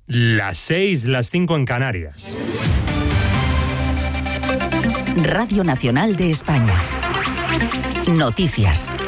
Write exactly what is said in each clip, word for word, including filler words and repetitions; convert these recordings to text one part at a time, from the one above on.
Las seis, las cinco en Canarias. Radio Nacional de España. Noticias.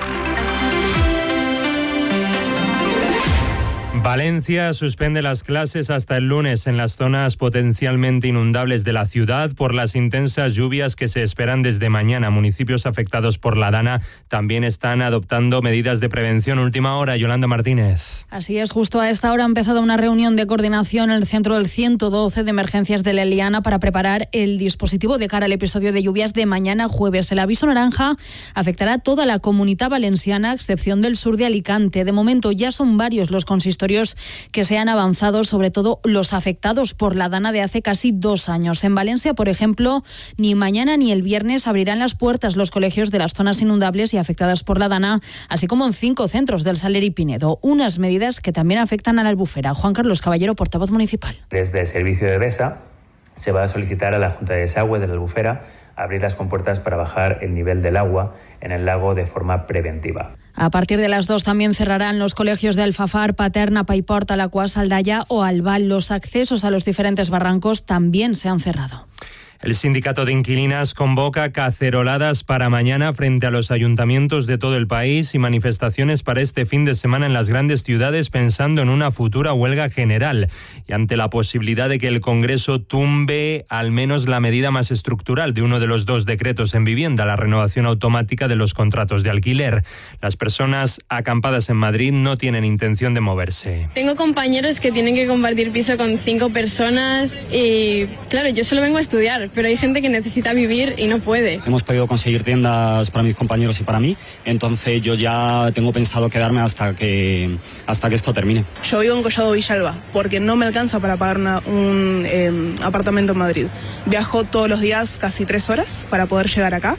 Valencia suspende las clases hasta el lunes en las zonas potencialmente inundables de la ciudad por las intensas lluvias que se esperan desde mañana. Municipios afectados por la Dana también están adoptando medidas de prevención. Última hora, Yolanda Martínez. Así es, justo a esta hora ha empezado una reunión de coordinación en el centro del ciento doce de emergencias de la Eliana para preparar el dispositivo de cara al episodio de lluvias de mañana jueves. El aviso naranja afectará a toda la Comunitat Valenciana, a excepción del sur de Alicante. De momento ya son varios los consistorios que se han avanzado, sobre todo los afectados por la Dana de hace casi dos años. En Valencia, por ejemplo, ni mañana ni el viernes abrirán las puertas los colegios de las zonas inundables y afectadas por la Dana, así como en cinco centros del Saler y Pinedo. Unas medidas que también afectan a la Albufera. Juan Carlos Caballero, portavoz municipal. Desde el servicio de BESA se va a solicitar a la Junta de Desagüe de la Albufera abrir las compuertas para bajar el nivel del agua en el lago de forma preventiva. A partir de las dos también cerrarán los colegios de Alfafar, Paterna, Paiporta, Alacuás, Aldaya o Albal. Los accesos a los diferentes barrancos también se han cerrado. El sindicato de inquilinas convoca caceroladas para mañana frente a los ayuntamientos de todo el país y manifestaciones para este fin de semana en las grandes ciudades pensando en una futura huelga general y ante la posibilidad de que el Congreso tumbe al menos la medida más estructural de uno de los dos decretos en vivienda, la renovación automática de los contratos de alquiler. Las personas acampadas en Madrid no tienen intención de moverse. Tengo compañeros que tienen que compartir piso con cinco personas y claro, yo solo vengo a estudiar, pero hay gente que necesita vivir y no puede. Hemos podido conseguir tiendas para mis compañeros y para mí, entonces yo ya tengo pensado quedarme hasta que hasta que esto termine. Yo vivo en Collado Villalba, porque no me alcanza para pagar una, un eh, apartamento en Madrid. Viajo todos los días casi tres horas para poder llegar acá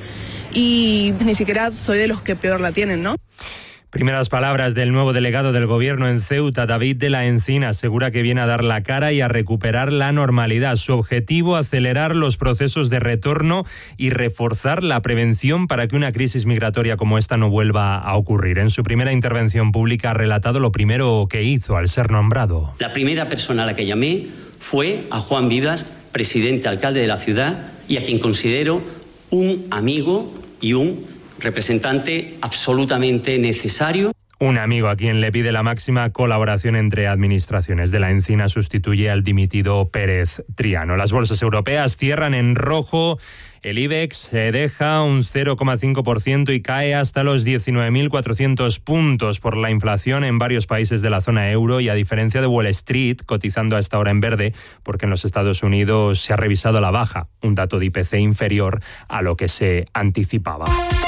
y ni siquiera soy de los que peor la tienen, ¿no? Primeras palabras del nuevo delegado del Gobierno en Ceuta, David de la Encina, asegura que viene a dar la cara y a recuperar la normalidad. Su objetivo, acelerar los procesos de retorno y reforzar la prevención para que una crisis migratoria como esta no vuelva a ocurrir. En su primera intervención pública ha relatado lo primero que hizo al ser nombrado. La primera persona a la que llamé fue a Juan Vivas, presidente alcalde de la ciudad, y a quien considero un amigo y un representante absolutamente necesario. Un amigo a quien le pide la máxima colaboración entre administraciones. De la Encina sustituye al dimitido Pérez Triano. Las bolsas europeas cierran en rojo. El IBEX se deja un cero coma cinco por ciento y cae hasta los diecinueve mil cuatrocientos puntos por la inflación en varios países de la zona euro y a diferencia de Wall Street, cotizando a esta hora en verde, porque en los Estados Unidos se ha revisado a la baja, un dato de I P C inferior a lo que se anticipaba.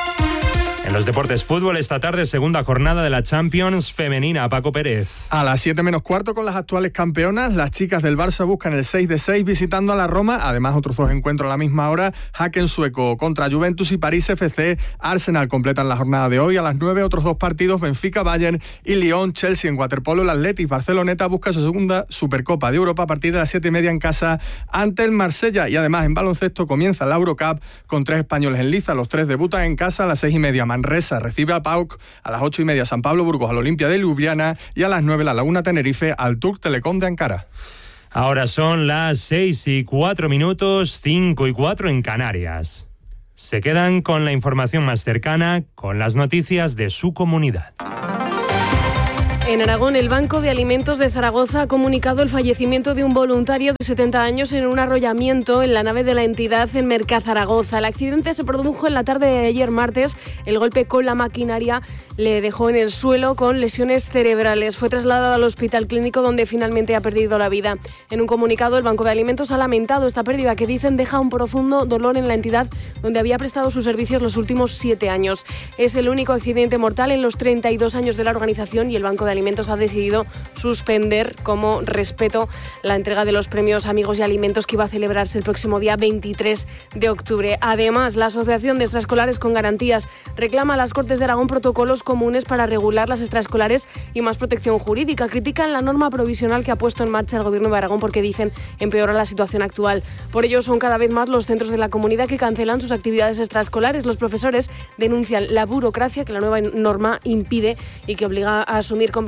En los deportes, fútbol, esta tarde, segunda jornada de la Champions femenina. Paco Pérez. A las siete menos cuarto con las actuales campeonas, las chicas del Barça buscan el seis de seis visitando a la Roma. Además, otros dos encuentros a la misma hora. Haken sueco contra Juventus y París F C. Arsenal completan la jornada de hoy. A las nueve, otros dos partidos, Benfica, Bayern y Lyon. Chelsea en waterpolo. El Athletic Barceloneta busca su segunda Supercopa de Europa a partir de las siete y media en casa ante el Marsella. Y además, en baloncesto comienza la Eurocup con tres españoles en liza. Los tres debutan en casa a las seis y media. Manresa recibe a Pauk, a las ocho y media San Pablo Burgos al Olimpia de Ljubljana y a las nueve la Laguna Tenerife al Turk Telecom de Ankara. Ahora son las seis y cuatro minutos, cinco y cuatro en Canarias. Se quedan con la información más cercana, con las noticias de su comunidad. En Aragón, el Banco de Alimentos de Zaragoza ha comunicado el fallecimiento de un voluntario de setenta años en un arrollamiento en la nave de la entidad en Mercazaragoza. El accidente se produjo en la tarde de ayer martes. El golpe con la maquinaria le dejó en el suelo con lesiones cerebrales. Fue trasladado al hospital clínico donde finalmente ha perdido la vida. En un comunicado, el Banco de Alimentos ha lamentado esta pérdida que dicen deja un profundo dolor en la entidad donde había prestado sus servicios los últimos siete años. Es el único accidente mortal en los treinta y dos años de la organización y el Banco de Alimentos ha decidido suspender como respeto la entrega de los premios Amigos y Alimentos que iba a celebrarse el próximo día veintitrés de octubre. Además, la Asociación de Extraescolares con Garantías reclama a las Cortes de Aragón protocolos comunes para regular las extraescolares y más protección jurídica. Critican la norma provisional que ha puesto en marcha el Gobierno de Aragón porque dicen empeora la situación actual. Por ello, son cada vez más los centros de la comunidad que cancelan sus actividades extraescolares. Los profesores denuncian la burocracia que la nueva norma impide y que obliga a asumir competencias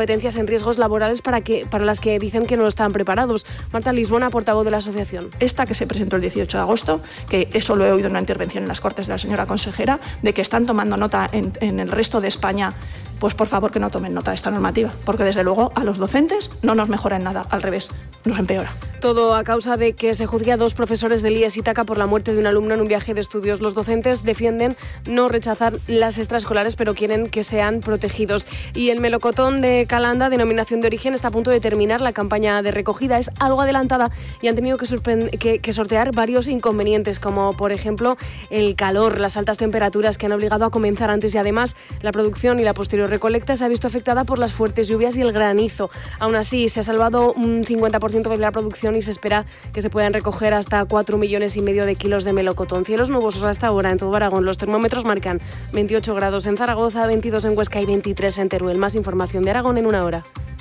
competencias en riesgos laborales para, que, para las que dicen que no están preparados. Marta Lisbona, portavoz de la asociación. Esta que se presentó el dieciocho de agosto, que eso lo he oído en una intervención en las Cortes de la señora consejera, de que están tomando nota en, en el resto de España, pues por favor que no tomen nota de esta normativa, porque desde luego a los docentes no nos mejora en nada, al revés, nos empeora. Todo a causa de que se juzgue a dos profesores del I E S Ítaca por la muerte de un alumno en un viaje de estudios. Los docentes defienden no rechazar las extraescolares, pero quieren que sean protegidos. Y el melocotón de Calanda, denominación de origen, está a punto de terminar. La campaña de recogida es algo adelantada y han tenido que, que, que sortear varios inconvenientes, como por ejemplo el calor, las altas temperaturas que han obligado a comenzar antes, y además la producción y la posterior recolecta se ha visto afectada por las fuertes lluvias y el granizo. Aún así, se ha salvado un cincuenta por ciento de la producción y se espera que se puedan recoger hasta cuatro millones y medio de kilos de melocotón. Cielos nubosos hasta ahora en todo Aragón. Los termómetros marcan veintiocho grados en Zaragoza, veintidós en Huesca y veintitrés en Teruel. Más información de Aragón en una hora.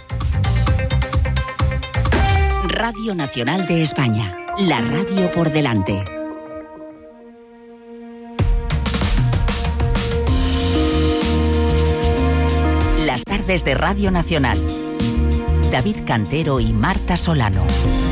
Radio Nacional de España. La radio por delante. Las tardes de Radio Nacional. David Cantero y Marta Solano.